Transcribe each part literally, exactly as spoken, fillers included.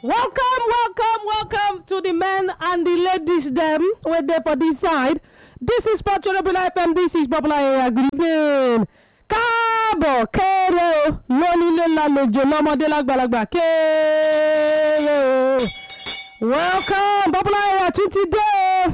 Welcome, welcome, welcome to the men and the ladies them. We're there for this side. This is Popular F M. This is Popular Area. Good evening. Káàbọ̀ kéré o. Lónílé lálejò lọ́mọdé lágbàlagbà kéré o. Welcome, Popular Area to today.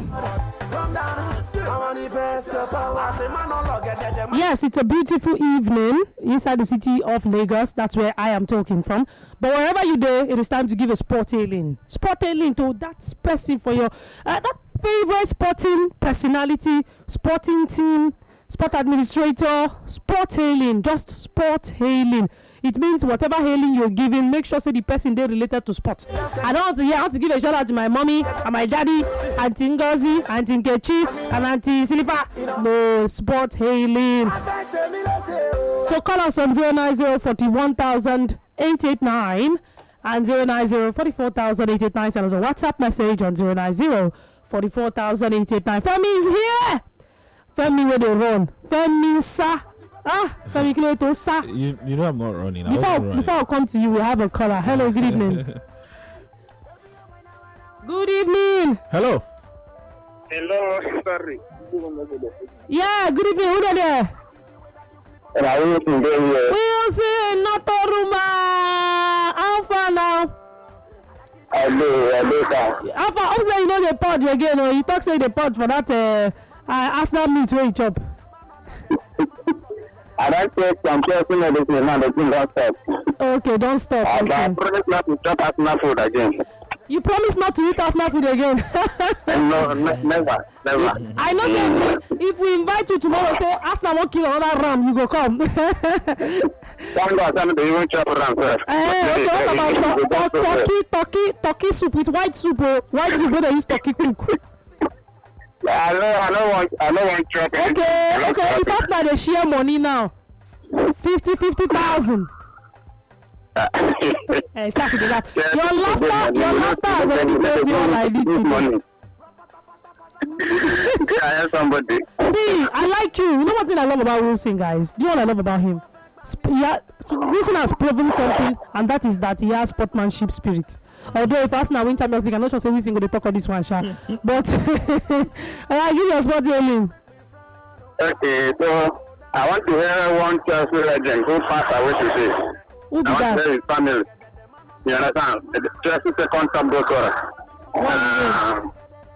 Yes, it's a beautiful evening inside the city of Lagos. That's where I am talking from. But wherever you do, it is time to give a sport hailing. Sport hailing to that specific for your uh, that favorite sporting personality, sporting team, sport administrator, sport hailing, just sport hailing. It means whatever hailing you're giving, make sure say the person they related to sport. I don't want to hear. I want to give a shout out to my mommy and my daddy, Auntie Ngozi, Auntie Nkechi, and Auntie Silifa. No sport hailing. So call us on zero nine zero forty one thousand eight eight nine and zero nine zero forty four thousand eight eight nine. Send us a WhatsApp message on zero nine zero forty four thousand eight eight nine. Femi is here. Femi where they run. Femi sir. Ah, Femi Kiloto sir. You you know I'm not running. Before I before I come to you, we have a caller. Hello, good evening. Good evening. Hello. Hello, sorry. Yeah, good evening. Who are there? Wilson Notoruma. How far now? Hello, hello, How far? Obviously, you know the pod again. Or you talk say the pod for that uh, uh, Arsenal meet where you chop. I don't take some person medicine now. The thing don't stop. Okay, don't stop. I Okay. promise not to chop Arsenal food again. You promise not to eat Arsenal food again. No, ne- never, never. I know. Say if, we, if we invite you tomorrow, say Arsenal won't kill another ram, you go come. Thank God, some they even chop around first. Eh, okay, what about to- to- turkey, turkey, turkey soup with white soup? Oh, white soup where they use turkey cook. I know, I know, want, I know, want chop. Okay, okay. If Arsenal they share money now, fifty, fifty thousand. Eh, exactly that. Your laughter, your laughter has already made me all I need to do. I have somebody. See, I like you. You know one thing I love about Wilson, guys? Do you know what I love about him? Sp- he ha- Wilson has proven something, and that is that he has sportsmanship spirit. Although if Arsenal win Champions League, I'm not sure say Wilson going to talk on this one, Sha. But I give you a sport hailing. Okay, so I want to hear one Chelsea legend who passed away today. Who be I want to that? hear his family. You understand? The Chelsea second top goal scorer. What is it? Um,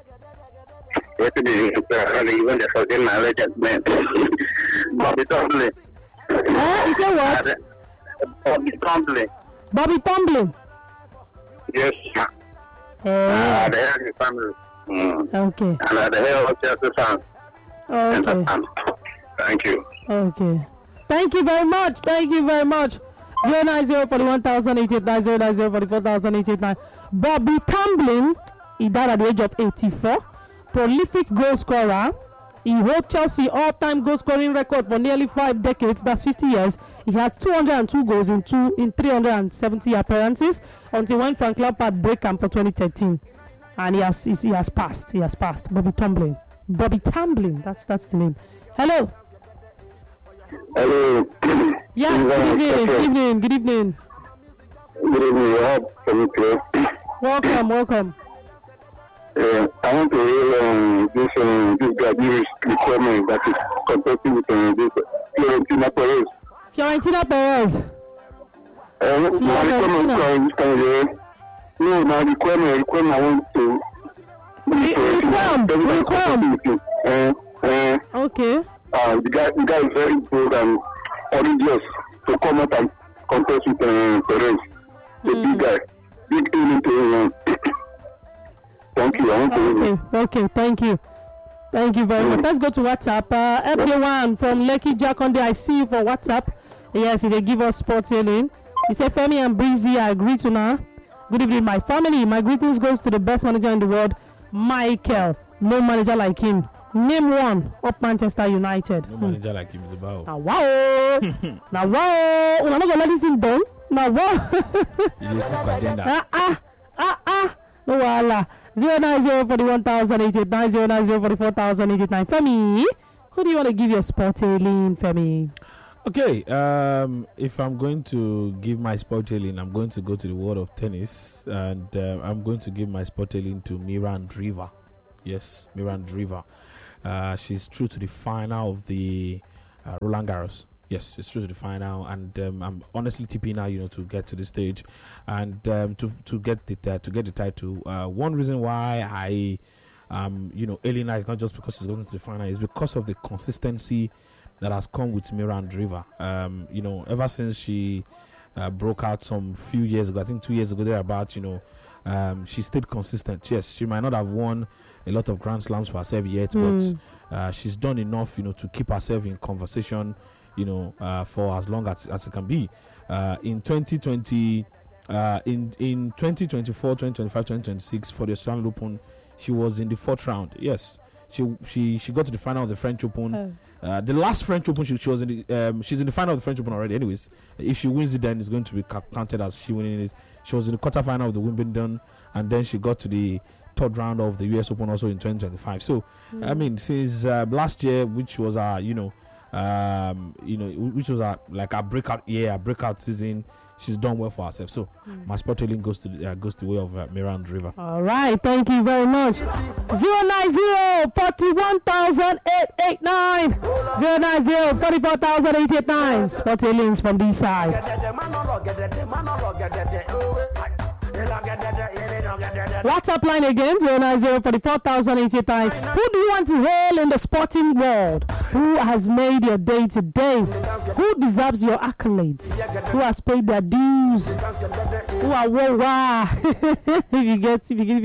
what did he say? Even the forget my legend, man. Bobby Tumbling. Eh? He said what? Bobby Tumbling. Bobby Tumbling. Yes. Uh, Eh, the head of his family. Mm. okay. And uh, the head of Chelsea fans. Okay. Thank you. Okay. Thank you very much. Thank you very much. zero nine zero forty one thousand eight eight nine zero nine zero forty four thousand eight eight nine. Bobby Tumbling, he died at the age of eighty-four. Prolific goal scorer. He held Chelsea all-time goal scoring record for nearly five decades. That's fifty years. He had two hundred two goals in two in three hundred seventy appearances until when Frank Lampard break camp for twenty thirteen, and he has he has passed. He has passed. Bobby Tumbling. Bobby Tumbling. That's that's the name. Hello. Hello. Yes. Good evening. Good evening. Good evening. Good evening. You have some place. Welcome. Welcome. Uh, I want to hear um, this um, this guy this requirement that is competing with um, this Florentina Perez. Fiorentina Perez. Uh, my requirement from this kind of year. No, my requirement requirement I want to. Requirement, requirement. Uh, uh, Okay. uh, the guy the guy is very bold and courageous to come out and contest with uh, Perez. The Mm. big guy, big aiming to him. Thank you. I want to hear. Okay. Okay. Thank you. Thank you very much. Let's go to WhatsApp. Uh, F J one from Lekki Jakonde. I see you for WhatsApp. Yes, they give us sports healing. He said, Femi and Breezy, I agree to now. Good evening, my family. My greetings goes to the best manager in the world, Michael. No manager like him. Name one of Manchester United. No manager like him is about. Now wow. Now wow. We're not gonna let this thing down. Now wow. You just keep agenda. Ah ah ah ah. No wala. Zero nine zero forty one thousand eight eight nine zero nine zero forty four thousand eight eight nine. Femi, who do you want to give your sport hailing, Femi? Okay, um, if I'm going to give my spot-tailing, I'm going to go to the world of tennis, and uh, I'm going to give my spot-tailing to Miran Driva. Yes, Miran Driva. Uh, she's through to the final of the uh, Roland Garros. Yes, she's through to the final, and um, I'm honestly tipping her, you know, to get to the stage, and um, to to get the uh, to get the title. Uh, one reason why I, um, you know, Elena is not just because she's going to the final, is because of the consistency that has come with Miran Driva. Um, you know, ever since she uh, broke out some few years ago, I think two years ago, thereabout, you know, um, she stayed consistent. Yes, she might not have won a lot of Grand Slams for herself yet, mm. but uh, she's done enough, you know, to keep herself in conversation, you know, uh, for as long as, as it can be. Uh, in twenty twenty, uh, in in twenty twenty-four, twenty twenty-five, twenty twenty-six, for the Australian Open, she was in the fourth round. Yes, she she she got to the final of the French Open. Oh. Uh, the last French Open, she, she was in the um, she's in the final of the French Open already. Anyways, if she wins it, then it's going to be counted as she winning it. She was in the quarterfinal of the Wimbledon, and then she got to the third round of the U S Open also in twenty twenty-five. So, mm. I mean, since uh, last year, which was our, you know, um, you know, which was our like our breakout year, our breakout season, she's done well for herself. So, mm. my spot-tailing goes to the, uh, goes the way of uh, Miran Driva. All right, thank you very much. Zero nine zero forty-one thousand eight eight nine zero nine zero forty-four thousand eight eight nine. Spot-tailings from this side. WhatsApp line again, zero nine zero forty-four thousand eight eight nine. Who do you want to hail in the sporting world? Who has made your day today? Who deserves your accolades? Who has paid their dues? Who are wow? If you get, if you give